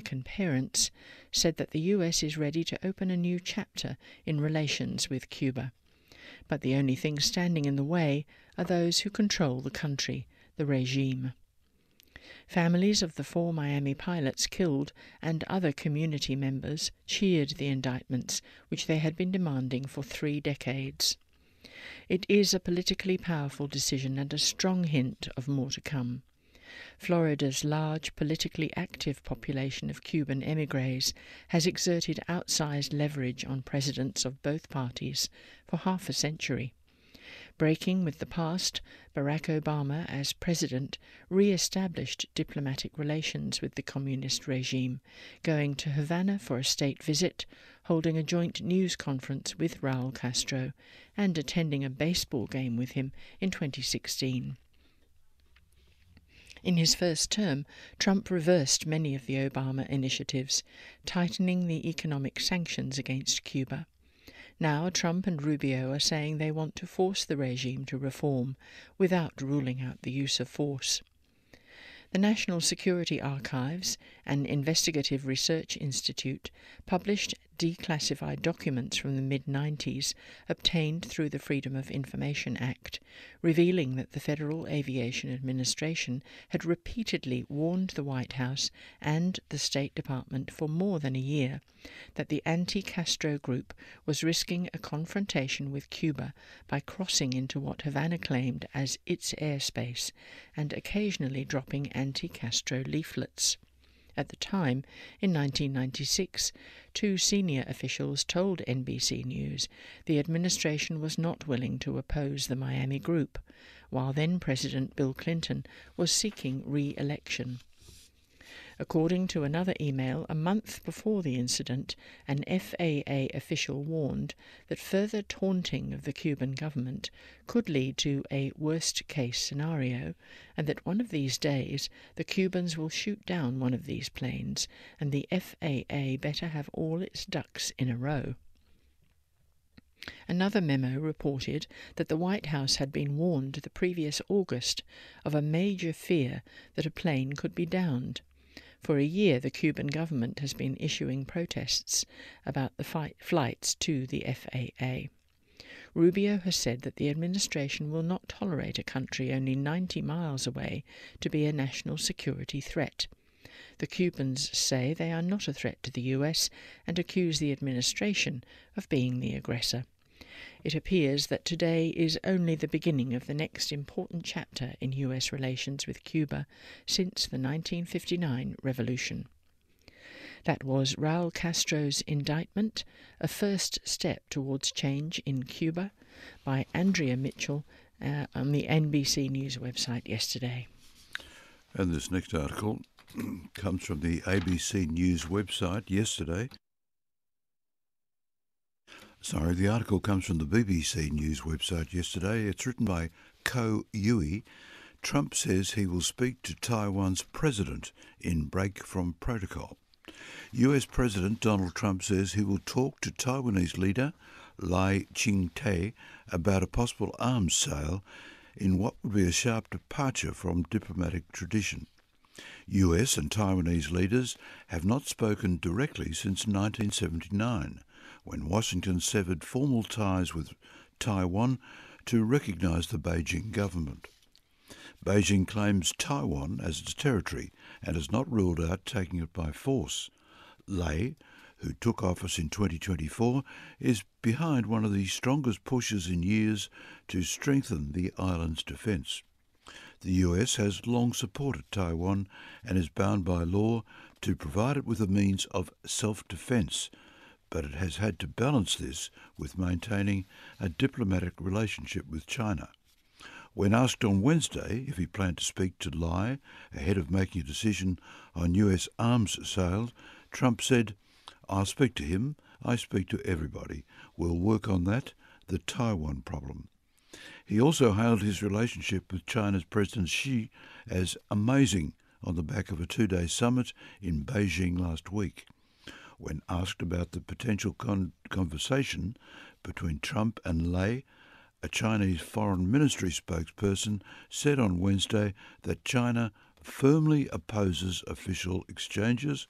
American parents, said that the US is ready to open a new chapter in relations with Cuba. But the only things standing in the way are those who control the country, the regime. Families of the 4 Miami pilots killed and other community members cheered the indictments, which they had been demanding for 3 decades. It is a politically powerful decision and a strong hint of more to come. Florida's large, politically active population of Cuban émigrés has exerted outsized leverage on presidents of both parties for half a century. Breaking with the past, Barack Obama, as president, re-established diplomatic relations with the communist regime, going to Havana for a state visit, holding a joint news conference with Raúl Castro, and attending a baseball game with him in 2016. In his first term, Trump reversed many of the Obama initiatives, tightening the economic sanctions against Cuba. Now Trump and Rubio are saying they want to force the regime to reform without ruling out the use of force. The National Security Archives, an investigative research institute, published declassified documents from the mid-90s obtained through the Freedom of Information Act, revealing that the Federal Aviation Administration had repeatedly warned the White House and the State Department for more than a year that the anti-Castro group was risking a confrontation with Cuba by crossing into what Havana claimed as its airspace and occasionally dropping anti-Castro leaflets. At the time, in 1996, 2 senior officials told NBC News the administration was not willing to oppose the Miami group, while then-President Bill Clinton was seeking re-election. According to another email, a month before the incident, an FAA official warned that further taunting of the Cuban government could lead to a worst-case scenario, and that one of these days the Cubans will shoot down one of these planes, and the FAA better have all its ducks in a row. Another memo reported that the White House had been warned the previous August of a major fear that a plane could be downed. For a year, the Cuban government has been issuing protests about the flights to the FAA. Rubio has said that the administration will not tolerate a country only 90 miles away to be a national security threat. The Cubans say they are not a threat to the US and accuse the administration of being the aggressor. It appears that today is only the beginning of the next important chapter in US relations with Cuba since the 1959 revolution. That was Raúl Castro's indictment, a first step towards change in Cuba, by Andrea Mitchell on the NBC News website yesterday. And this next article comes from the ABC News website yesterday. The article comes from the BBC News website yesterday. It's written by Ko Yui. Trump says he will speak to Taiwan's president in break from protocol. US President Donald Trump says he will talk to Taiwanese leader Lai Ching-te about a possible arms sale in what would be a sharp departure from diplomatic tradition. US and Taiwanese leaders have not spoken directly since 1979, when Washington severed formal ties with Taiwan to recognise the Beijing government. Beijing claims Taiwan as its territory and has not ruled out taking it by force. Lai, who took office in 2024, is behind one of the strongest pushes in years to strengthen the island's defence. The US has long supported Taiwan and is bound by law to provide it with a means of self-defence, but it has had to balance this with maintaining a diplomatic relationship with China. When asked on Wednesday if he planned to speak to Lai ahead of making a decision on US arms sales, Trump said, "I'll speak to him. I speak to everybody. We'll work on that, the Taiwan problem." He also hailed his relationship with China's President Xi as amazing on the back of a 2-day summit in Beijing last week. When asked about the potential conversation between Trump and Lai, a Chinese Foreign Ministry spokesperson said on Wednesday that China firmly opposes official exchanges